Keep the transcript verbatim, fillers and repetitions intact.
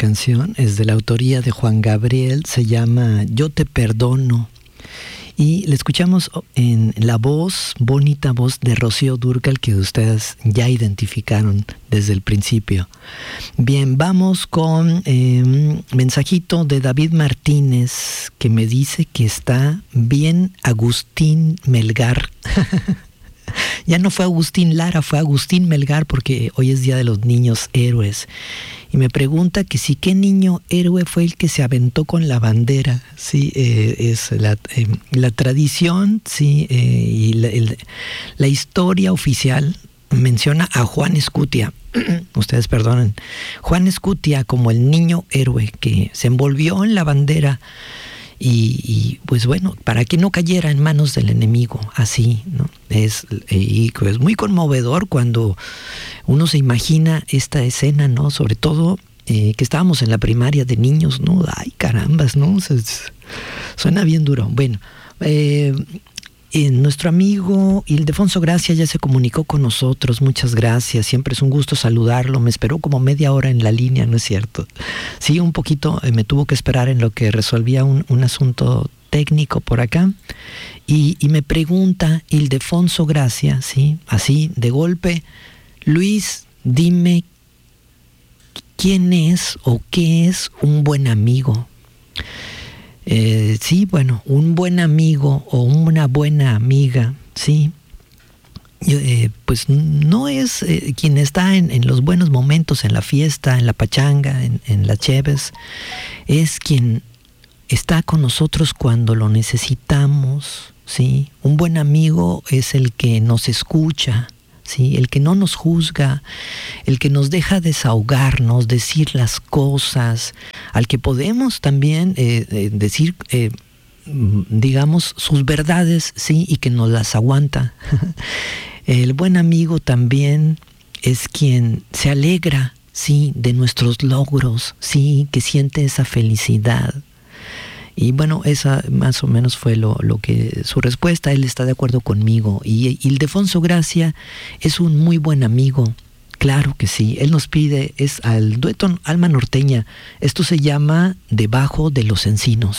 canción, es de la autoría de Juan Gabriel, se llama Yo te perdono. Y le escuchamos en la voz, bonita voz de Rocío Dúrcal, que ustedes ya identificaron desde el principio. Bien, vamos con eh, mensajito de David Martínez, que me dice que está bien Agustín Melgar. Ya no fue Agustín Lara, fue Agustín Melgar, porque hoy es Día de los Niños Héroes. Y me pregunta que si qué niño héroe fue el que se aventó con la bandera. Sí, eh, es la, eh, la tradición, sí, eh, y la, el, la historia oficial menciona a Juan Escutia. Ustedes perdonen. Juan Escutia como el niño héroe que se envolvió en la bandera. Y, y pues bueno, para que no cayera en manos del enemigo, así, ¿no? Es, y es muy conmovedor cuando uno se imagina esta escena, ¿no? Sobre todo eh, que estábamos en la primaria de niños, ¿no? Ay, carambas, ¿no? Se, se, suena bien duro. Bueno, eh, eh, nuestro amigo Ildefonso Gracia ya se comunicó con nosotros, muchas gracias, siempre es un gusto saludarlo, me esperó como media hora en la línea, ¿no es cierto? Sí, un poquito, eh, me tuvo que esperar en lo que resolvía un, un asunto técnico por acá, y, y me pregunta Ildefonso Gracia, sí, así de golpe, Luis, dime quién es o qué es un buen amigo. Eh, sí, bueno, un buen amigo o una buena amiga, sí, eh, pues no es eh, quien está en, en los buenos momentos, en la fiesta, en la pachanga, en, en las cheves, es quien está con nosotros cuando lo necesitamos, sí. Un buen amigo es el que nos escucha, sí, el que no nos juzga, el que nos deja desahogarnos, decir las cosas, al que podemos también eh, eh, decir, eh, digamos, sus verdades, sí, y que nos las aguanta. El buen amigo también es quien se alegra, sí, de nuestros logros, sí, que siente esa felicidad. Y bueno, esa más o menos fue lo, lo que su respuesta. Él está de acuerdo conmigo. Y Ildefonso Gracia es un muy buen amigo. Claro que sí. Él nos pide, es al dueto Alma Norteña. Esto se llama Debajo de los Encinos.